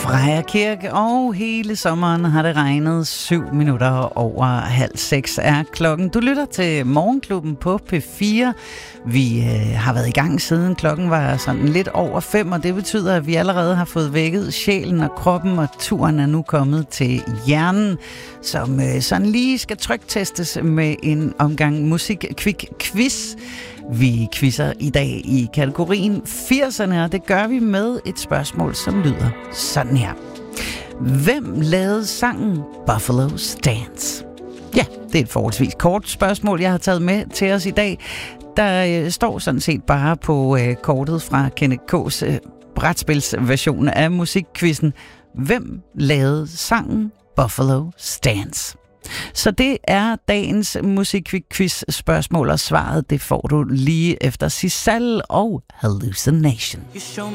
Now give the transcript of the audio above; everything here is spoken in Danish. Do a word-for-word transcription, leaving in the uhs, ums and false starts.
Freja Kirk, og hele sommeren har det regnet. Syv minutter over halv seks er klokken. Du lytter til Morgenklubben på P fire. Vi øh, har været i gang siden klokken var sådan lidt over fem, og det betyder, at vi allerede har fået vækket sjælen og kroppen, og turen er nu kommet til hjernen, som øh, sådan lige skal tryktestes med en omgang musik-kvik-quiz. Vi quizzer i dag i kategorien firserne, og det gør vi med et spørgsmål, som lyder sådan her. Hvem lavede sangen Buffalo's Dance? Ja, det er et forholdsvis kort spørgsmål, jeg har taget med til os i dag. Der øh, står sådan set bare på øh, kortet fra Kenneth K's øh, brætspilsversion af musikquizzen. Hvem lavede sangen Buffalo's Dance? Så det er dagens musikquiz spørgsmål, og svaret det får du lige efter Sisal og Hallucination.